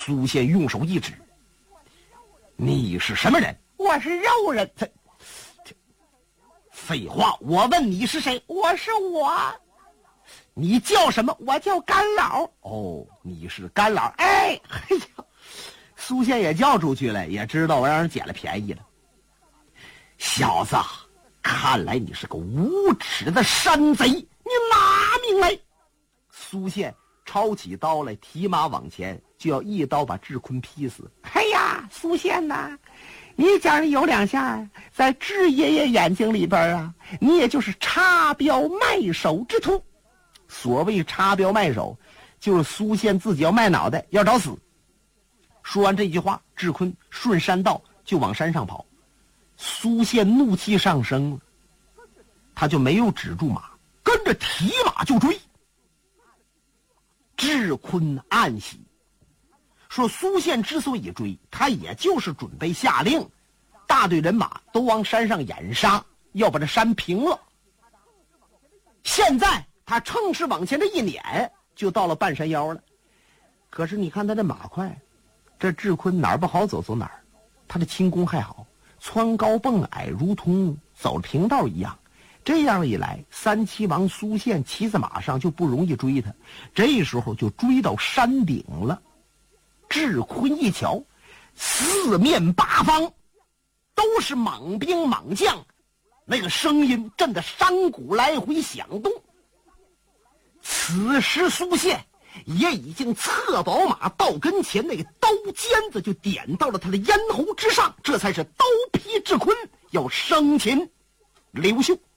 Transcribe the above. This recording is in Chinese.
苏宪用手一指：“你是什么人？”“ 我是肉人。”“ 废话，我问你是谁？”“ 我是我。”“ 你叫什么？”“ 我叫干老。”“ 哦，你是干老。”“哎呀！”苏宪也叫出去了，也知道我让人捡了便宜了。“小子，看来你是个无耻的山贼，你拿命来！”苏宪抄起刀来，提马往前，就要一刀把智坤劈死。 “哎呀，苏宪呐，你讲的有两下，在智爷爷眼睛里边啊，你也就是插标卖首之徒。” 所谓插标卖首，就是苏宪自己要卖脑袋，要找死。说完这句话，智坤顺山道就往山上跑。苏宪怒气上升了，他就没有止住马，跟着提马就追。智坤暗喜，说苏宪之所以追，他也就是准备下令，大队人马都往山上掩杀，要把这山平了。现在他乘势往前这一撵，就到了半山腰了。可是你看他这马快，这智坤哪儿不好走走哪儿，他的轻功还好，蹿高蹦矮，如同走平道一样。这样一来，三七王苏宪骑在马上就不容易追他。这时候就追到山顶了。智坤一瞧，四面八方都是猛兵猛将，那个声音震得山谷来回响动。此时苏宪也已经策宝马到跟前，那个刀尖子就点到了他的咽喉之上，这才是刀劈智坤，要生擒刘秀。